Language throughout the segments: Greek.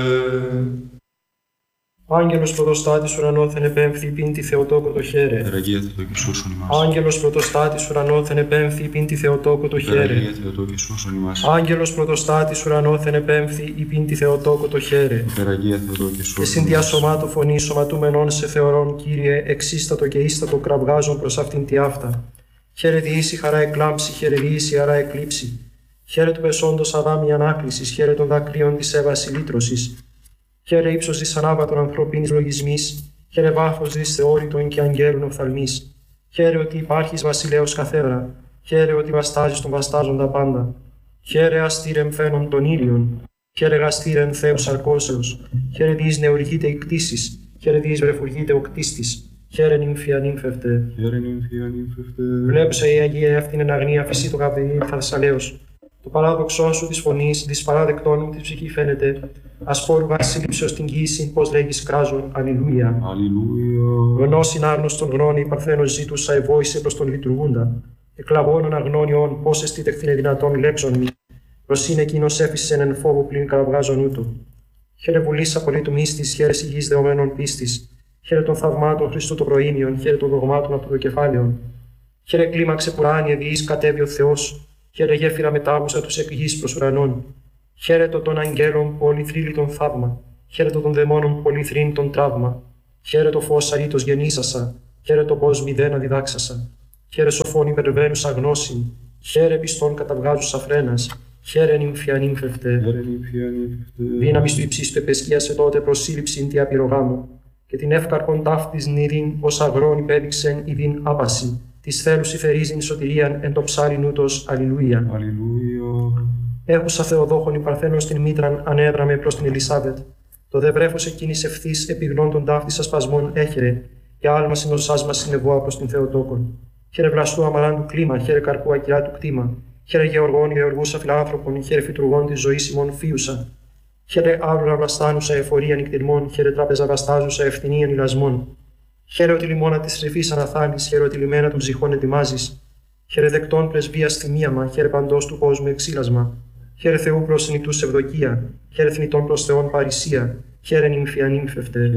Άγγελος πρωτοστάτης ουρανόθεν επέμφθη πίν τη Θεοτόκο το χαίρε. Υπεραγία Θεοτόκε σώσον ημάς. Άγγελος πρωτοστάτης ουρανόθεν επέμφθη πίν τη Θεοτόκο το χαίρε. Υπεραγία Θεοτόκε σώσον ημάς. Άγγελος πρωτοστάτης ουρανόθεν επέμφθη πίν τη Θεοτόκο το χαίρε. Υπεραγία Θεοτόκε Και σώσον συν διασωμάτω φωνή σωματούμενον σε θεωρών, Κύριε, εξίστατο και ίστατο κραυγάζον προς αυτήν τη αυτά. Χαίρε διήσει χαρά εκλάμψη, χαίρε διήσει χαρά εκλείψη. Χαίρε του πεσόντος αδάμι ανάκλησης, χαίρε των δακρύων της έβαση λύτρωσης. Χαίρε ύψος της ανάβατων ανθρωπίνης λογισμής, χαίρε βάθος της θεώρητων και αγγέλων οφθαλμής. Χαίρε ότι υπάρχεις βασιλέος καθέδρα, χαίρε ότι βαστάζεις τον βαστάζοντα πάντα. Χαίρε αστήρεμ φαίνον των ήλιων, χαίρε γαστήρεμ Θεός αρκώσεως, χαίρε διείς νεουργείται η κτήσης, χαίρε διείς βρεφουργείται ο κτίστης. Χαίρε νύμφια νύμφευτε. Βλέψα η Αγία αυτήν εν αγνία φυσί το καπδί θα Θεσσαλέως. Το παράδοξό σου της φωνής, της παράδεκτών μου της ψυχή φαίνεται. Ασπόρουγα σύλληψεως την γύση, πως λέγεις κράζον, αλληλούια. Γνώσιν άρνωστον γνώνη, παρθένος ζήτουσα ευόησε προς τον λειτουργούντα. Εκλαβώνων αγνώνιον, πως εστίτεχθην δυνατόν λέψον μη. Προσήν εκείνος έφυσεν εν φόβο πλην καραβγάζον ούτω. Χαίρε βουλής απολύτου μίστης, χαίρε υγιής δεωμένων πίστης. Χαίρε των θαυμάτων Χριστού το προήμιον, χαίρε των δογμάτων από το κεφάλαιον. Χαίρε κλίμαξε πουράνιε διείς κατέβει ο Θεός. Χαίρε γέφυρα μετάβουσα τους εκ γης προς ουρανών. Χαίρετο των αγγέλων πολυθρύλιτον θαύμα. Χαίρετο των δαιμόνων πολυθρύντον τραύμα. Χαίρετο φως αρήτως γεννήσασα. Χαίρετο πως μηδένα διδάξασα. Χαίρε σοφών υπερβαίνουσα γνώσιν. Χαίρε πιστών καταβγάζουσα φρένας. Χαίρε νύμφια νύμφευτε. Δύναμις του υψίστου επεσκίασε τότε προσύλληψην τι απειρογάμου. Και την εύκαρπον ταύτης νηρήν ως αγρόν υπέδειξεν ειδήν άπαση. Της θέλους υφερίζειν σωτηρίαν εν το ψάριν ούτως, αλληλούια. Έχουσα Θεοδόχον η Παρθένος την μήτραν ανέδραμε προς την Ελισάβετ. Το δε βρέφος εκείνης ευθύς επιγνών των ταύτης ασπασμών έχερε, και άλμα συνοσάς μας συνεβόα προς την Θεοτόκον. Χαίρε βλαστού αμαράντου κλίμα, χαίρε καρπού ακυρά του κτήμα. Χαίρε γεωργών γεωργούσα φιλάνθρωπων, χαίρε φυτουργών της ζωής ημών φίουσα. Χαίρε άβλουρα βλαστάνουσα εφορία νυκτηρμών, χαίρε τράπεζα βαστάζουσα ευθυνίαν ηλασμών. Χαίρε ότι λιμόνα της ρηφής αναθάνεις, χαίρε ότι λιμένα των ψυχών ετοιμάζεις. Χαίρε δεκτών πρεσβείας θυμίαμα, χαίρε παντός του κόσμου εξήλασμα. Χαίρε Θεού προς νητούς ευδοκία, χαίρε θνητών προς Θεών παρησία. Χαίρε νύμφια νύμφευτε.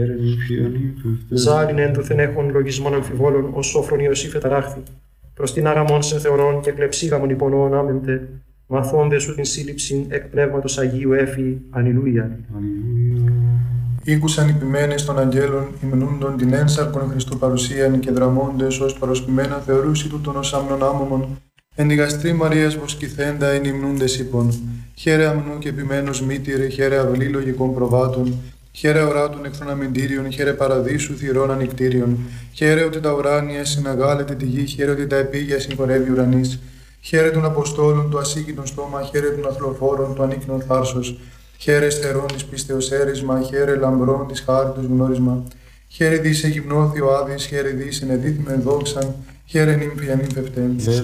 Ζάλιν ένδουθεν έχων λογισμών αμφιβόλων, ως σόφρον Ιωσήφ εταράχθη. Προς την άραμον σε θεωρών και κλεψίγαμον υπονοών άμεμπτε. Μαθώνde σου την σύλληψην εκ πνεύματος Αγίου έφη. Αλληλούια. Ήκουσαν οι ποιμένες των αγγέλων, υμνούντον την ένσαρκον Χριστού παρουσίαν και δραμώντες ως παροσπημένα θεωρούσι τούτον ως άμνον άμωμον. Εν τη γαστρή Μαρίας βοσκηθέντα εν υμνούντες είπων. Χαίρε αμνού και ποιμένος μήτηρε, χαίρε αυλή λογικών προβάτων. Χαίρε οράτων εχθρών αμυντήριων, χαίρε παραδείσου θυρών ανικτήριων. Χαίρε ότι τα ουράνια συναγάλεται τη γη, χαίρε ότι τα επίγεια συγχωρεύει ουρανής. Χαίρε των Αποστόλων του ασύγκητον στόμα, χαίρε των αθλοφόρων του ανίκνων θάρσος. Χαίρε στερών της πίστεως έρισμα, χαίρε λαμπρών της χάριτος γνώρισμα. Χαίρε δις εγυμνώθη ο Άδης, χαίρε δις ενεδίθμεν δόξαν, χαίρε νύμφια νύμφευτε.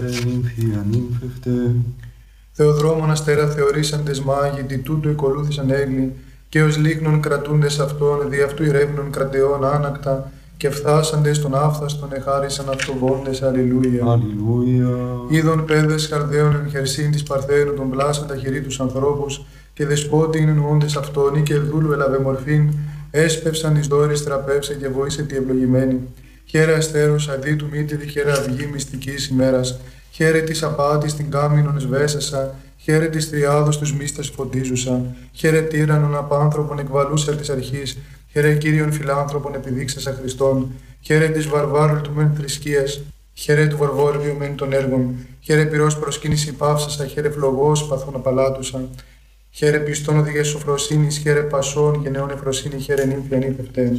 Θεοδρόμων αστέρα θεωρήσαντες μάγοι, τι τούτο εκολούθησαν έγκλη, και ως λίχνων κρατούντες αυτών, δι' αυτού ηρεύνων κρατεών άνακτα, και φθάσαντες των άφθαστον εχάρισαν αυτοβόντες. Αλληλούια. Είδων πέδες χαρδαίων εν χερσίν της Παρθένου των πλάσαντα χειρί τους ανθρώπους, και δεσπότην εννοώντες αυτόν ή και δούλου ελαβε μορφήν, έσπευσαν εις δόρης τραπεύσε και βοήσε τη ευλογημένη. Χαίρε αστέρους αδίτου μήτηρη, χαίρε αυγή μυστικής ημέρας. Χαίρε της απάτης την κάμινον σβέσασα, χαίρε της τριάδος τους μύστας φωτίζουσα. Χαίρε τύραννον απάνθρωπον εκβαλούσα της αρχής, χαίρε Κύριον φιλάνθρωπον επιδείξασα Χριστόν. Χαίρε της βαρβάρου του μεν θρησκείας, χαίρε του βορβόρβιου μεν των έργων. Χαίρε πυρός προσκύνηση πάυσασα, χαίρε φλογός παθών απαλάτουσα. Χαίρε πιστών οδηγές σοφροσύνης, χαίρε πασών και νεών εφροσύνη, χαίρε νύμφια νύμφευτε.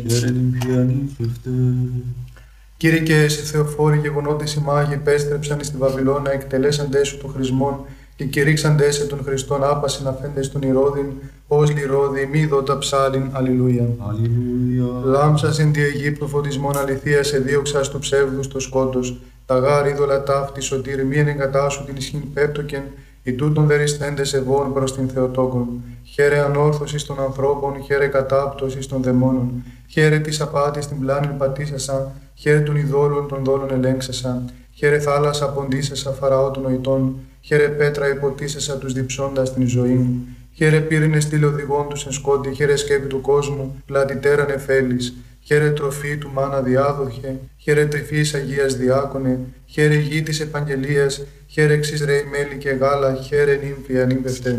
Κύριε και εσύ Θεοφόροι γεγονότες οι μάγοι επέστρεψαν εις τη Βαβυλώνα, εκτελέσαντές σου των χρησμών και κηρύξαντές σε των Χριστών άπασιν αφέντες των Ηρώδην, ως λιρώδη μη δότα ψάλιν. Αλληλούια. Λάμψας εν τη Αιγύπτου φωτισμών αληθείας εδίωξας του ψεύδους το σκότος, τα γάρ είδωλα ταύτη σωτήρ μη εγκατάσου την ισχύν πέπτοκεν, οι τούτων δεριστέντες ευών προς την Θεοτόκον. Χαίρε ανόρθωσης των ανθρώπων, χαίρε κατάπτωσης των δαιμόνων. Χαίρε της απάτης την πλάνην πατήσασα, χαίρε των ειδόλων των δόλων ελέγξασα. Χαίρε θάλασσα ποντήσασα φαραώ των νοητών, χαίρε πέτρα υποτίσασα τους διψώντας την ζωή. Χαίρε πύρινε στήλε οδηγών του εν σκότη, χαίρε σκέπη του κόσμου, πλατητέραν εφέλης. Χαίρε τροφή του μάνα διάδοχε, χαίρε τρυφής Αγίας Διάκονε, χαίρε γη της επαγγελίας, χαίρε εξής ρέι μέλι και γάλα, χαίρε νύμφη ανήμπευτε.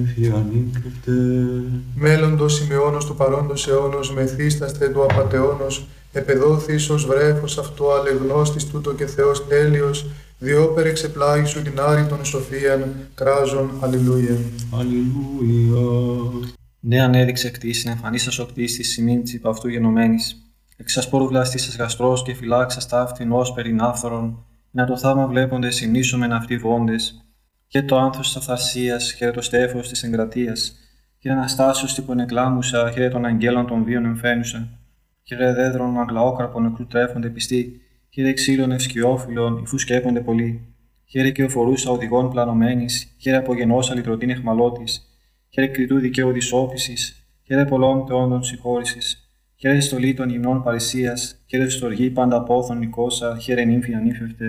Μέλλοντος σημειώνος του παρόντος αιώνος, μεθύσταστε του απατεώνος, επεδόθης ως βρέφος αυτό αλεγνώστης τούτο και Θεός τέλειος, διόπερ εξεπλάγει σου την άρρητον σοφίαν, κράζον, αλληλούια. Αλληλούια. Ναι, ανέδειξε κτήσιν, εμφανίσας ο κτίστης, σημείν της υπ' αυτού γενομένης. Εξασπόρου βλαστήσας γαστρός και φυλάξας ταύτην ως περινάφθορον, να το θαύμα βλέποντες συνήσομεν αυτοί βόντες. Και το άνθος της αυθαρσίας, χαίρε το στέφος της εγκρατείας, χαίρε αναστάσεως τύπων εκλάμουσα, χαίρε των αγγέλων των βίων εμφαίνουσα. Χαίρε δέδρων αγλαόκαρπων νεκρού τρέφονται πιστοί, χαίρε ξύλων ευσκιόφυλλων, υφού σκέπονται πολλοί. Χαίρε και οφορούσα οδηγών πλανωμένης, χαίρε απογενώσα λυτρωτήν εχμαλώτης. Χαίρε κριτού δικαίου δυσόφησης, χαίρε πολλών θεόντων συγχώρησης. Χαίρε στολή των γυμνών παρησίας, χαίρε στοργή πάντα πόθων νικόσα, χαίρε νύμφη ανήφευτε.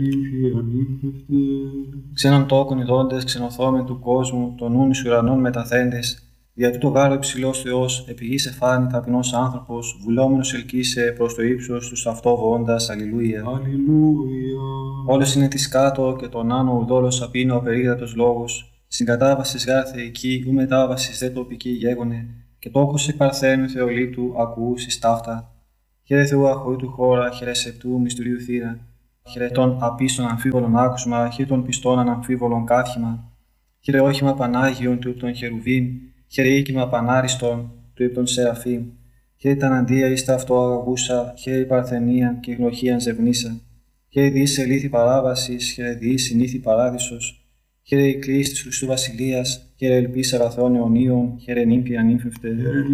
Ξένων τόκων ειδώντες, ξενοθόμεν του κόσμου, των νουν εις ουρανών μεταθέντες, δια τούτο γάρο υψηλός Θεός, επί γης εφάνη ταπεινός άνθρωπος, βουλόμενος ελκύσε προς το ύψος του αυτό βοώντας, αλληλούια. Όλος είναι της κάτω και τον άνω ουδόλος απίνω ο περίγρατος λόγος. Συγκατάβασης γάρ θεϊκή, ου μετάβασης δε τοπική γέγονε, και τόκος εκ παρθένου Θεολίτου ακουούσης ταύτα. Χαίρε Θεού αχωρήτου χώρα, χαίρε σεπτού μυστηρίου θύρα. Χαίρε των απίστων αμφίβολων άκουσμα, χαίρε των πιστών αναμφίβολων κάθιμα. Χαίρε όχημα Πανάγιον του των Χερουβίμ, χαίρε οίκημα Πανάριστον του υπ' των Σεραφείμ. Χαίρε τα αντία εις τα αυτό αγαγούσα, χαίρε η παρθενία και η γνωχίαν ζευνήσα. Χαίρε διείς ελήθη παράβασης, χαίρε διείς συνήθη παράδεισος. Χαίρε η κλίση της Χριστού Βασιλείας, χαίρε ελπίς αγαθών αιωνίων, χαίρε νύμφη ανήφευτε.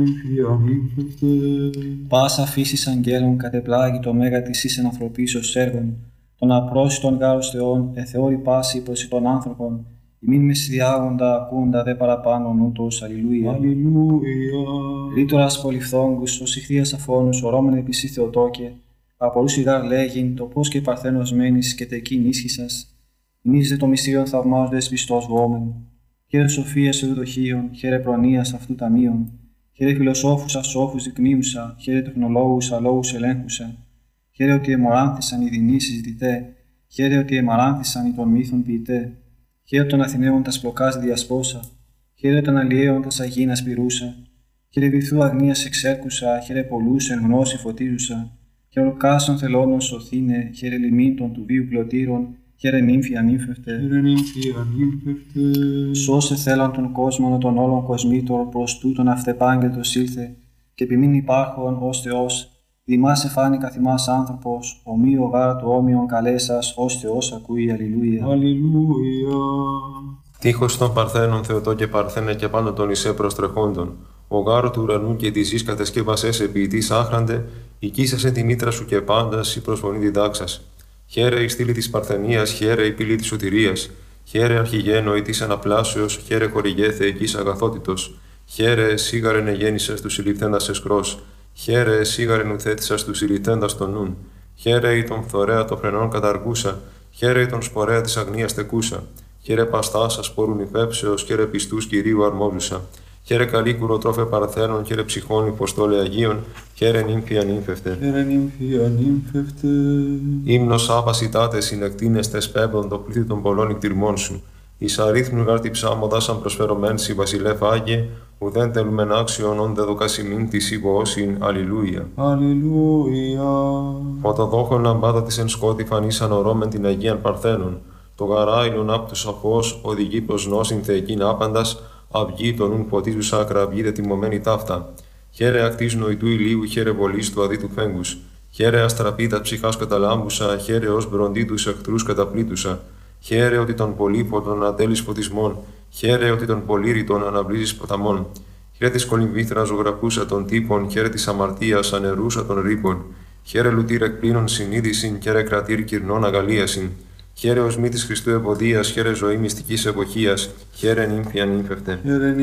Πάσα φύσης αγγέλων κατεπλάγει το μέγα της εις ενανθρωπίσεως έργων, των απρόσιτων γάρους Θεών, εθεώρη πάση προς των άνθρωπων, ημίν μεσηδιάγοντα ακούντα δε παραπάνω νούτος, αλληλούια. Ρήτορας πολυφθόγκους, ως ηχθείας αφώνους, ορώμεν επισή Θεοτόκε, απορούς ηγάρ λέγειν, το πώς και παρθένος μένεις και τεκείν ίσχυσας. Ημείς δε το μυστήριον θαυμάζοντες πιστός βόμεν. Χαίρε σοφίας ευδοχίων, χαίρε προνοίας αυτού ταμείων. Χαίρε φιλοσόφους ασόφους δεικνύουσα, χαίρε τεχνολόγους αλόγους ελέγχουσα. Χαίρε ότι εμοράνθησαν οι δεινοί συζητητέ, χαίρε ότι εμαράνθησαν οι των μύθων ποιητέ. Χαίρε των Αθηναίων τα σπλοκάς διασπόσα, χαίρε των Αλλιέων τα σαγίνας πυρούσα. Χαίρε βυθού αγνίας εξέρκουσα, χαίρε πολλούς εν γνώση φωτίζουσα. Χαίρε ολκάσων θελώνων σωθήνε, χαίρε λιμήτων του βίου πλωτήρων. Χαίρε νύμφη ανήφευτε. Σώσε θέλαν τον κόσμο των όλων κοσμήτων προς τούτον αυτεπάγγελτος ήλθε, και επιμήν υπάρχον ως Θεός, δημάς εφάνει καθημάς άνθρωπος, ομοίο γάρα του όμοιον καλέσας, ως Θεός ακούει, αλληλούια. Τείχος των Παρθένων Θεοτό και Παρθένε και πάνω των Ισέ προστρεχόντων, ο γάρο του ουρανού και τη γης κατεσκεύασες ποιητής άχραντε, οικίσασε τη μήτρα σου και πάντας η προσφωνή διδάξας. Χαίρε η στήλη της Παρθενίας, χαίρε η πύλη της σωτηρίας, χαίρε αρχηγένο της αναπλάσεως, χαίρε χορηγέ θεϊκής αγαθότητος, χαίρε σίγαρεν εγέννησες του συλληφθέντας εσκρός, χαίρε σίγαρεν ουθέτησας του συλληφθέντας των νουν, χαίρε η τον φθορέα των φρενών καταργούσα, χαίρε η τον σπορέα της αγνίας τεκούσα, χαίρε παστάσα σπόρουν υφέψεως, χαίρε πιστούς Κυρίου αρμόζουσα. Χαίρε καλή κουροτρόφε Παρθένων, χαίρε ψυχών υποστόλε Αγίων, χαίρε νύμφη ανήφευτε. Ύμνος άπασιτάτε συνεκτίνεστες πέμπτον το πλήθη των πολλών εκτιρμών σου. Εις αρίθμου γάρτη ψάμοντα σαν προσφερωμένης η βασιλεύ Άγιε, ουδέν τελουμεν άξιον όντε δοκασιμήν της υπόωσιν, αλληλούια. Αλληλούια. Φωτοδόχων λαμπάδα της εν σκότη φανήσαν ορώμεν την Αγίαν Παρθένων. Το γαράιλον απ' τους αφός οδηγεί προς νόσιν θεϊκήν άπαντας, αυγή των ουν ποτίζουσα ακραυγίδε τιμωμένη ταύτα. Χαίρε ακτής νοητού ηλίου, χαίρε βολής του αδίτου φέγγους. Χαίρε αστραπίτα ψυχάς καταλάμπουσα, χαίρε ως μπροντί τους εχθρούς καταπλήτουσα. Χαίρε ότι των πολύποτων ατέλεις φωτισμών, χαίρε ότι των πολύρητων αναβλύζεις ποταμών. Χαίρε της κολυμβήθρας ζωγραφούσα των τύπων, χαίρε της αμαρτίας ανερούσα των ρήπων. Χαίρε λουτήρ εκπλήνων συνείδησιν, χαίρε κρατήρ κυρνών αγαλίασιν. Χαίρε ως μύτης Χριστού ευωδίας, χαίρε ζωή μυστικής εποχίας, χαίρε νύμφη ανήφευτε.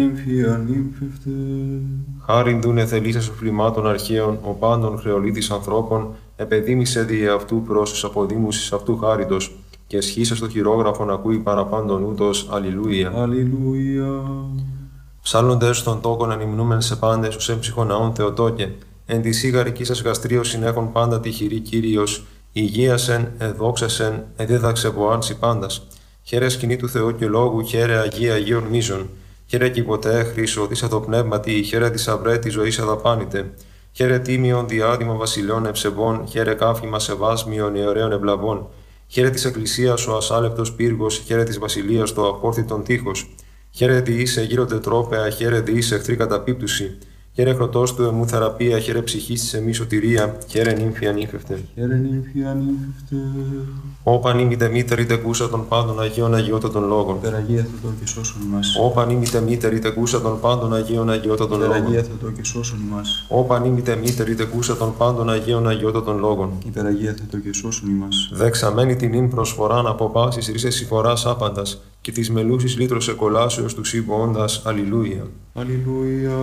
Χάριν δούνε θελήσας οφλημάτων αρχαίων, ο πάντων χρεολίτης ανθρώπων, επεδίμησε δι' αυτού πρόσους αποδήμουσης αυτού χάριτος, και σχήσα στο χειρόγραφον ακούει παραπάντων ούτως, αλληλούια. Ψάλλοντες των τόκων ανυμνούμεν σε πάντες ους έμψυχον ναών Θεοτόκε, εν τη σίγαρική σας γαστρίως συνέχον πάντα τυχηρή Κύριος, υγείασεν, εδόξασεν, εδίδαξε ποάρτσι πάντας. Χαίρε σκηνή του Θεού και λόγου, χαίρε Αγία Αγίων μίζων. Χαίρε κι ποτέ χρήσο, δίσα το πνεύματι, χαίρε τη αυρέ τη ζωή αδαπάνητε. Χαίρε τίμιον διάδημα βασιλιών ευσεβών, χαίρε κάφημα σεβάσμιων αιωραίων ευλαβών. Χαίρε τη Εκκλησίας ο ασάλευτος πύργος, χαίρε τη βασιλείας το απόρθητον τείχος. Χαίρε διήσε γύρω τετρόπαια, χαίρε διήσε εχθρή καταπίπτουση. Χαίρε χρωτός του εμού θεραπεία, χαίρε ψυχής της εμείς σωτηρία, χαίρε νύμφη ανήφευτε. Χαίρε νύμφη ανήφευτε. Όπαν ήμητε μήτερη τεκούσα των πάντων Αγίων Αγιώτα των λόγων. Υπεραγία Θεοτό και σώσον ημάς. Όπαν ήμητε μήτερη τεκούσα των πάντων Αγίων Αγιώτα των λόγων. Υπεραγία Θεοτό και σώσον ημάς. Όπαν ήμητε μήτερη τεκούσα των πάντων Αγίων Αγιώτα των λόγων. Υπεραγία Θεοτό και σώσον ημάς. Δεξαμένη την ύν προσφοράν από πάσης ρίσες συμφοράς άπαντας και της μελούσης λύτρος εκολάσεως του σύμβοοντας. Αλληλούια. Αλληλούια.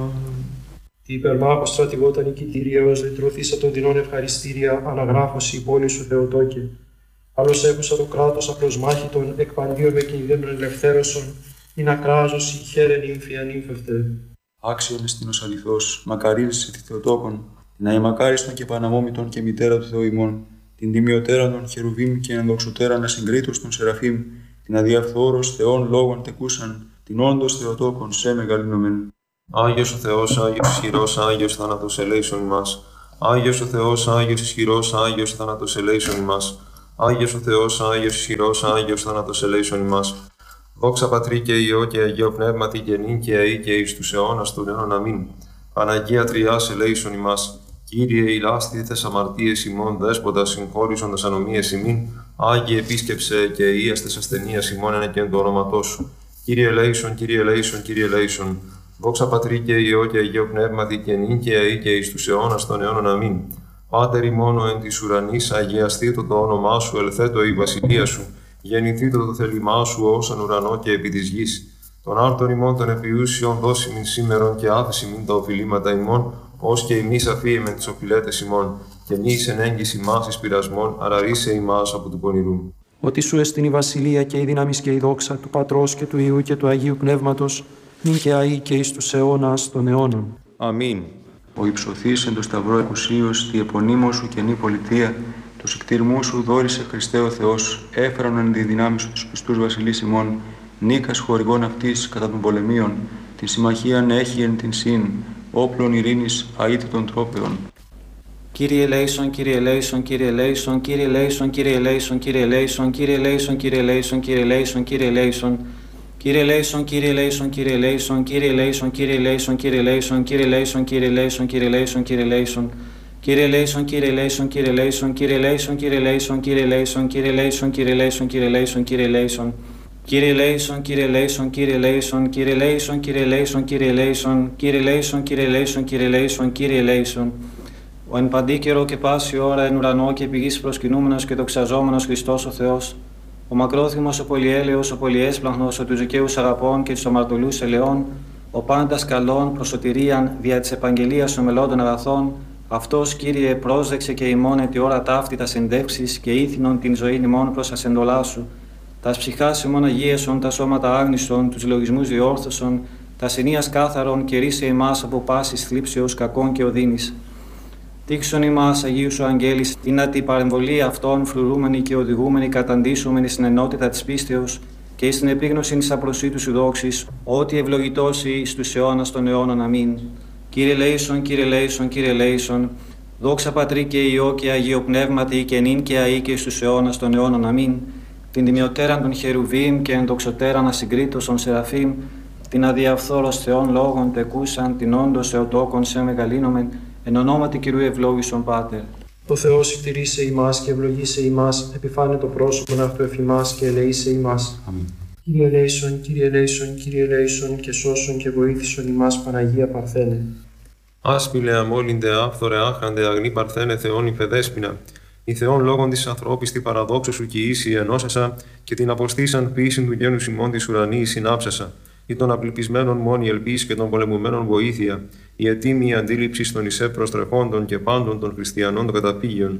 Τι υπερμάχος στρατηγότα νικητήρια ως λυτρωθήσα των δεινών ευχαριστήρια αναγράφωση υπόνη σου Θεοτόκε. Άλλος έχουσα το κράτος απλώς μάχητον εκπαντίων με κινδύνων ελευθέρωσον, είναι ακράζωση χαίρε νύμφη ανύμφευτε. Άξιον εστίνος αληθώς, μακαρίζεσαι τη Θεοτόκον, την αημακάριστον και παναμόμητον και μητέρα του Θεού ημών, την τιμιωτέραν των χερουβίμ και ενδοξωτέραν ασυγκρίτως των σεραφείμ, την αδιαφθόρος Θεών λόγων τεκούσαν, την όντως Θεοτόκον σε μεγαλύνομεν. Άγιος ο Θεός, Άγιος ισχυρός, Άγιος θάνατος ελέησον ημάς. Άγιος ο Θεός, Άγιος ισχυρός, Άγιος θάνατος ελέησον ημάς. Άγιος ο Θεός, Άγιος ισχυρός, Άγιος θάνατος ελέησον ημάς. Δόξα Πατρί και Υιό και Αγίο Πνεύματι και νυν και αεί και εις τους αιώνας των αιώνων αμήν. Παναγία Τριάς ελέησον ημάς. Κύριε ηλάστηθες αμαρτίες ημών, δέσποτα συγχώρησον τας ανομίες ημίν. Άγιε επίσκεψε και ίαστες ασθενείας ημών ενεκέν το όνοματό σου. Κύριε ελέησον, Κύριε ελέησον, Κύριε ελέησον. Δόξα Πατρί και Υιό και Αγίο Πνεύματι και νυν και αεί και εις τους αιώνας των αιώνων αμήν. Πάτερ ημών εν της ουρανής, αγιαστήτω το όνομά σου, ελθέτω η βασιλεία σου. Γεννηθήτω το θέλημά σου όσον ουρανό και επί της γης. Τον άρτον ημών των επιούσιων δώσιμην σήμερον και άφησιμην τα οφειλήματα ημών, ως και ημείς αφίεμεν τις οφειλέτες ημών, και μη εις εν έγκυση μας εις πειρασμών, αραρίσε ημάς από του πονηρού. Ότι σου εστιν η βασιλεία και η δύναμις και η δόξα του Πατρός και του Υιού και του Αγίου Πνεύματος, νυν και αεί και εις τους αιώνας των αιώνων. Αμήν. Ο υψωθής εν το σταυρό εκουσίως, τη επωνύμω σου καινή πολιτεία, το συκτήρμού σου δόρισε Χριστέ ο Θεός, έφεραν εν τη δυνάμει σου τους πιστούς βασιλείς ημών, νίκας χορηγών αυτής κατά των πολεμίων, την συμμαχίαν έχει εν την συν, όπλων ειρήνης αήτη των τρόπεων. Κύριε ελέησον, Κύριε ελέησον, Κύριε ελέησον, Κύριε ελέησον, Κύριε ελέησον, Κύριε ελέησον, Κύριε ελέησον, Κύριε ελέησον, Κύριε ελέησον, Κύριε ελέησον. Κύριε ελέησον, Κύριε ελέησον, Κύριε ελέησον, Κύριε ελέησον, Κύριε ελέησον, Κύριε ελέησον, Κύριε ελέησον, Κύριε ελέησον, Κύριε ελέησον, Κύριε ελέησον. Κύριε ελέησον, Κύριε ελέησον, Κύριε ελέησον, Κύριε ελέησον, Κύριε ελέησον, Κύριε ελέησον, Κύριε ελέησον, Κύριε ελέησον, Κύριε ελέησον, Κύριε ελέησον. Κύριε ελέησον, Κύριε ελέησον, Κύριε ελέησον, Κύριε ελέησον, Κύριε ελέησον, Κύριε ελέησον, Κύριε ελέησον, Κύριε ελέησον, Κύριε ελέησον, Κύριε ελέησον. Ο εν παντή καιρό και πάση ώρα εν ουρανό και επί γης προσκυνούμενος και δοξαζόμενος Χριστός ο Θεός, ο μακρόθυμος, ο πολυέλεος, ο πολυέσπλαχνος, ο τους δικαίους αγαπών και τους αμαρτωλούς ελαιών, ο πάντας καλών προς σωτηρίαν δια της επαγγελίας των μελώντων αγαθών, αυτός, Κύριε, πρόσδεξε και ημών εν τη ώρα ταύτη τα συντεύξεις και ήθινον την ζωή ημών προς τα εντολά σου. Τας ψυχάς ημών αγίεσον, τα σώματα άγνιστον, τους λογισμούς διόρθωσον, τα συνείας κάθαρον και ρίσε ημάς από πάσης θλίψεως κακών και οδύνης. Τύξον ημάς, Αγίου σου αγγέλης, την αντιπαρεμβολή αυτών φρουρούμενοι και οδηγούμενοι καταντήσομενοι στην ενότητα της πίστεως και στην επίγνωση της απροσίτου σου δόξης, ότι ευλογητώσει εις τους αιώνας των αιώνων. Αμήν. Κύριε ελέησον, Κύριε ελέησον, Κύριε ελέησον, δόξα Πατρί και Υιό και Αγίο Πνεύματι και νυν και αεί και εις τους αιώνας των αιώνων. Αμήν. Την τιμιωτέραν των χερουβίμ και ενδοξωτέραν ασυγκρίτως των σεραφείμ, την αδιαφθόρος Θεών λόγων τεκούσαν, την όντως Θεοτόκον σε μεγαλύνομεν, εν ονόματι Κυρίου ευλόγησον Πάτερ. Ο Θεός ηκτηρήσε ημάς και ευλογήσε ημάς, επιφάνε το πρόσωπον αυτού εφημάς και ελεήσε ημάς. Αμήν. Κύριε ελέησον, Κύριε ελέησον, Κύριε ελέησον και σώσον και βοήθησον ημάς Παναγία Παρθένε. Άσπηλε αμόλυντε άφθορε άχαντε αγνή Παρθένε Θεόν υφεδέσποινα. Η Θεόν λόγων της ανθρώπης τη παραδόξου σου κι ίση ενώσασα και την αποστήσαν ποιήσιν του γένους ημών της ουρανής συνάψασα. Ή των απληπισμένων μόνη ελπίς και των πολεμουμένων βοήθεια, η ετοίμη αντίληψη των εισέ προστρεχόντων και πάντων των χριστιανών των καταφύγιων,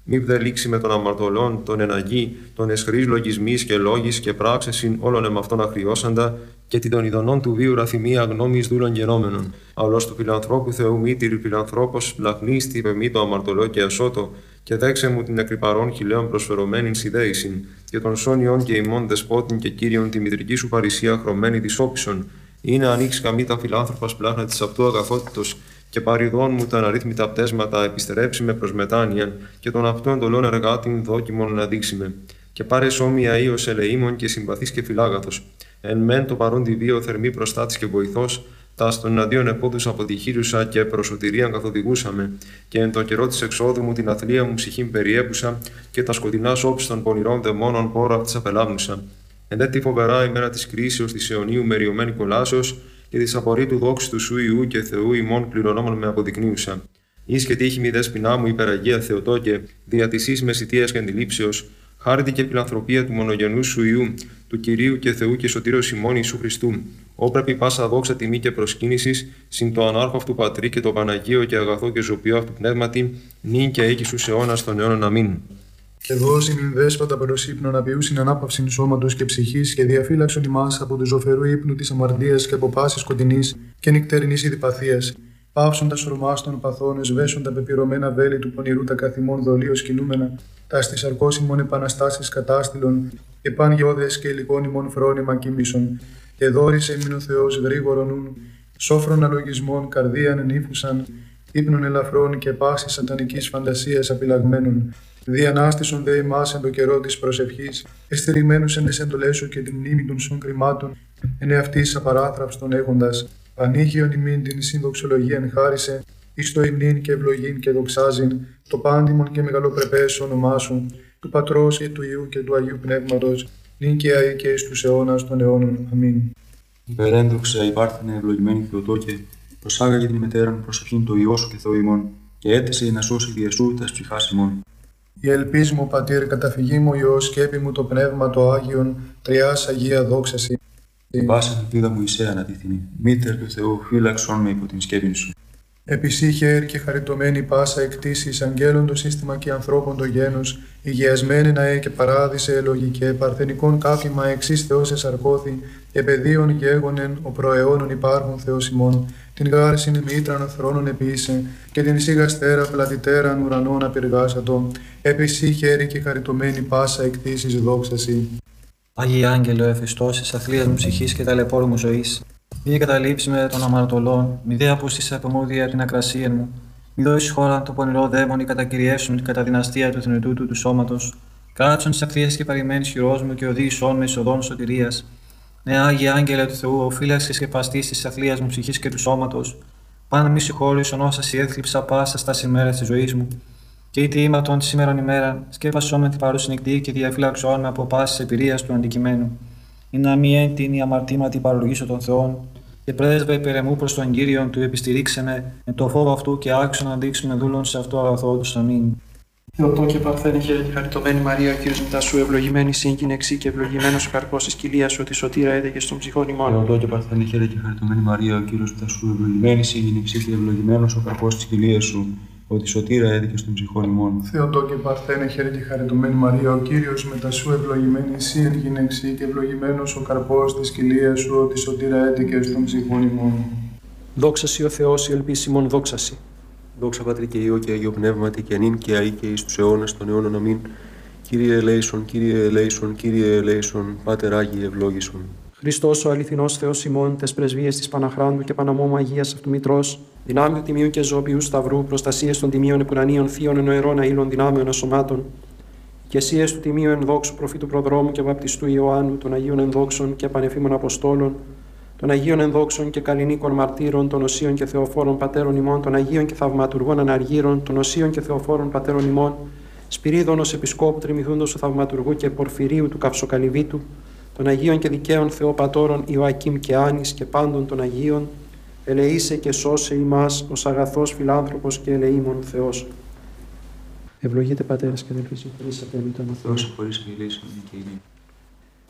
μη βδελήξει με των αμαρτωλών, των εναγή, των εσχρής λογισμής και λόγης και πράξεσιν όλων εμαυτών αχριώσαντα, και την των ειδονών του βίου ραθυμία γνώμης δούλων γενόμενων. Αυλός του φιλανθρώπου Θεού μήτηρη φιλανθρώπος, λαχνίστη πεμή το αμαρτωλό και ασώτο, και δέξε μου την εκρυπαρών χιλέων προσφερωμένην σιδέησιν, και των σόνιων και ημών δεσπότην και κύριων τη μητρική σου παρησία χρωμένη της όπισον. Είναι ανοίξει καμίτα φιλάνθρωπας πλάχνα της αυτού αγαθότητος, και παριδών μου τα αναρρύθμιτα πτέσματα επιστρέψει με προς μετάνοιαν, και των αυτού εντολών εργάτην δόκιμον να δείξει με. Και πάρε όμοια ίος ελεήμων και συμπαθής και φιλάγαθος. Εν μεν το παρόν τη βίο θερμή προστάτης και βοηθός, τα των εναντίον επόδους αποτυχήρουσα και προσωτηρίαν καθοδηγούσαμε, και εν το καιρό της εξόδου μου την αθλία μου ψυχήν περιέπουσα, και τα σκοτεινά όψη των πονηρών δαιμόνων πόρα αυτής απελάμνουσα. Εν δε τη φοβερά ημέρα της κρίσεως της αιωνίου μεριωμένη κολάσεως, και της απορρίτου δόξης του σου Ιού και Θεού ημών κληρονόμων με αποδεικνύουσα. Εις και τύχη μη δέσποινά μου υπεραγία Θεοτόκε, δια της εις μεσητείας και αντιλήψεως, χάρητη και φιλανθρωπία του μονογενού σου Ιού, του Κυρίου και Θεού και Σωτήρος ημών Ιησού Χριστού. Όπρεπη πάσα δόξα τιμή και προσκύνησης, συν το ανάρχο αυτού Πατρί και το Παναγίο και αγαθό και ζωπιό αυτού πνεύματι, νυν και εκεί στους αιώνας των αιώνων. Αμήν. Και δώσει μην δέσποτα περοσύπνων απειούσιν ανάπαυσιν σώματος και ψυχής, και διαφύλαξον ημάς από του ζωφερού ύπνου της αμαρτίας και από πάσης σκοτεινής και νυκτερινής ειδηπαθίας. Πάυσον τα σωρμάς των παθών, εσβέσον τα πεπυρωμένα βέλη του πονηρού τα καθημών δολίως κινούμενα, τα στις αρκώσιμων επαναστάσεις κατάστηλων, και παν γεώδες και υλικών ημών φρόνημα κοίμησον. Και δόρισε μην ο Θεός γρήγορον νουν, σόφρον αλογισμών καρδίαν ενήφουσαν, ύπνων ελαφρών και πάσης σατανικής φαντασίας απειλαγμένων. Διανάστησον δε ημάς εν το καιρό της προσευχής, εστηριγμένους εν τις εντολές σου και την μνήμη των σων κρυμάτων, εν εαυτής απαράθραυστον έχοντας. Πανήγιον ημίν την συνδοξολογίαν χάρισε, εις το υμνήν και ευλογήν και δοξάζειν, το πάντιμον και μεγαλοπρεπές όνομά σου, του Πατρός και του Υιού και του Αγίου Πνεύματος, νυν και αεί και εις τους αιώνας των αιώνων. Αμήν. Υπερέντοξα υπάρθενε ευλογημένη Θεοτόκε, προσάγαγε την μετέραν προσευχήν το Υιό σου και Θεό ημών, και έτησε να σώσει διεσού τας ψυχάς ημών. Η ελπίς μου, Πατήρ, καταφυγή μου Υιός, σκέπη μου το Πνεύμα το Άγιον, Τριάς Αγία δόξαση. Η πάσα ελπίδα μου εισέ ανατίθινη, μήτερ του Θεού, φύλαξον με υπό την σκέπη σου. Επισύχε και χαριτωμένη πάσα εκτίσεις, αγγέλων το σύστημα και ανθρώπων το γένος, υγιασμένη ναέ και παράδεισε ελογικέ, παρθενικών κάφημα εξής Θεός εσαρκώθη, και πεδίων γέγονεν ο προαιώνων υπάρχων Θεός ημών, την γάρσιν μήτραν θρόνων επίησε, και την σίγαστέρα πλατητέραν ουρανών απεργάσατο, επισύχε και χαριτωμένη πάσα εκτίσεις δόξαση. Άγιε Άγγελο, εφιστός της αθλίας μου ψυχής και ταλαιπώρου μου ζωής, μη καταλήψει με των αμαρτωλών, μη δε απούστησε από μου δια την ακρασία μου, μη δώσει χώρα το πονηρό δαίμονι κατακυριεύσουν κατά δυναστεία του θνητού του σώματος, κάτσον τη ακτίας και παρημένης χειρός μου και οδήγησόν με εις οδόν σωτηρίας. Ναι, Άγιε Άγγελε του Θεού, ο φύλαξης και παστής της αθλίας μου ψυχής και του σώματος, πάνω μη συγχώρησον όσα σι έθλιψα πάσα στα ημέρας της ζωής μου. Και είτε ήμαρτον τη σήμερον ημέρα, σκέπασόν με την παρούση νυχτή και διαφύλαξόν με από πάσης εμπειρίας του αντικειμένου. Ή να μη έντυνη αμαρτήματι παρολογήσω των Θεών, και πρέσβε υπερεμού προς τον Κύριον του επιστηρίξε με το φόβο αυτού και άξιο να δείξουμε δούλων σε αυτό αγαθό του. Αμήν. Θεοτόκε παρθένε χαίρε και χαριτωμένη Μαρία, ο Κύριος μετά σου, ευλογημένη σύγκυνεξή και ευλογημένος ο καρπός της κοιλίας σου, ότι σωτήρα έδεγε στον ψυχών ημών. Θεοτόκε παρθένε χαίρε και χαριτωμένη Μαρία, ο Κύριος μετά σου, ευλογημένη σύγκυνεξή και ευλογημένος ο καρπός της κοιλίας σου, ότι σωτήρα έδικε στον ψυχών ημών. Θεοτόκε παρθένε χαίρε και χαριτωμένη Μαρία, ο Κύριος μετά σου, ευλογημένη εσύ εν γυναίξη και ευλογημένος ο καρπός της κοιλίας σου, ότι σωτήρα έδικε στον ψυχών ημών. Δόξα σοι ο Θεός, η ελπίση ημών δόξα σοι. Δόξα Πατρί και Υιό και Αγίο Πνεύματι, και νυν και αεί και εις τους αιώνας των αιώνων. Αμήν. Κύριε ελέησον, Κύριε ελέησον, Κύριε ελέησον, Πάτερ Άγιε ευλόγησον. Χριστός ο αληθινός Θεός ημών, τες πρεσβείες της Παναχράντου και Παναμόμου Αγίας αυτού Μητρός, δυνάμειο τιμίου και ζώπιου σταυρού, προστασίες των τιμίων επουρανίων θείων ενοερών αήλων δυνάμεων ασωμάτων, ικεσίες του τιμίου ενδόξου προφήτου προδρόμου και βαπτιστού Ιωάννου, των Αγίων ενδόξων και πανεφήμων Αποστόλων, των Αγίων ενδόξων και καλλινίκων μαρτύρων, των Οσίων και Θεοφόρων πατέρων ημών, των Αγίων και θαυματουργών αναργύρων, των Οσίων και Θεοφόρων πατέρων ημών, Σπυρίδων ως Επισκόπου Τριμηθούντος του Θαυματουργού και Πορφυρίου του Καυσοκαλυβίτου, των Αγίων και Δικαίων Θεοπατώρων Ιωακήμ και Άνης και πάντων των Αγίων, ελεήσε και σώσε ημάς ως αγαθός φιλάνθρωπος και ελεήμων Θεός. Ευλογείτε πατέρες και αδελφοί, συγχωρήσατε εμείς τον Θεό. Θεός συγχωρείς και ελέησον και ειρήνη.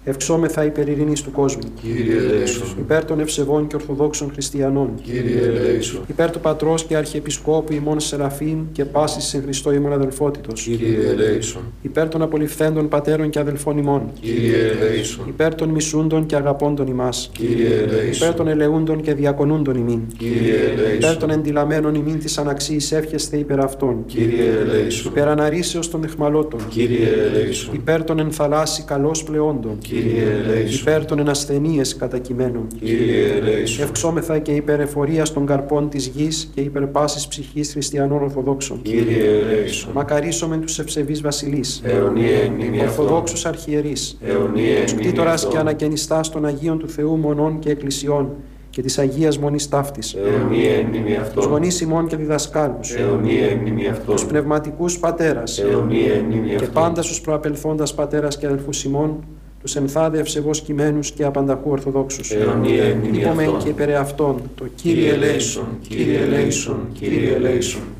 Ευξόμεθα υπέρ ειρήνης του κόσμου. Κύριε ελέησον. Υπέρ των ευσεβών και ορθοδόξων χριστιανών. Κύριε ελέησον. Υπέρ του Πατρός και Αρχιεπισκόπου ημών Σεραφείμ και πάσης εν Χριστώ ημών αδελφότητος. Κύριε ελέησον. Υπέρ των απολυφθέντων πατέρων και αδελφών ημών. Κύριε ελέησον. Υπέρ των μισούντων και αγαπώντων ημάς. Κύριε ελέησον. Υπέρ των ελεούντων και διακονούντων ημίν. Κύριε ελέησον. Υπέρ των εντυλαμένων ημίν της αναξίης εύχεσθε υπέρ αυτών. Κύριε ελέησον. Υπέρ αναρρήσεως των αιχμαλώτων. Κύριε ελέησον. Υπέρ των εν θαλάσσι καλώς πλεόντων. Κύριε ελέησον. Υπέρ των εν ασθενείες κατακειμένων. Κύριε ελέησον. Ευξόμεθα και υπέρ εφορίας των καρπών της γης και υπέρ πάσης ψυχής χριστιανών Ορθοδόξων. Κύριε ελέησον. Μακαρίσομεν τους ευσεβείς βασιλείς. Αιωνία εν μνήμη αυτών. Ορθοδόξους αρχιερείς. Αιωνία εν μνήμη Κτήτορας αυτών. και ανακαινιστάς των Αγίων του Θεού μονών και εκκλησιών και της Αγίας Μονής Ταύτης. Αιωνία εν μνήμη Τους αυτών. γονείς ημών και διδασκάλους. Αιωνία εν μνήμη αυτών. Τους πνευματικούς πατέρας. Αιωνία εν μνήμη Και αυτών. πάντα στους προαπελθόντας πατέρας και αδελφούς ημών, τους ενθάδε ευσεβώς κειμένους και απανταχού Ορθοδόξους. Αιωνία εν μνήμη Υπομεν αυτών. και υπερ αυτών το Κύριε ελέησον, Κύριε ελέησον, Κύριε ελέησον.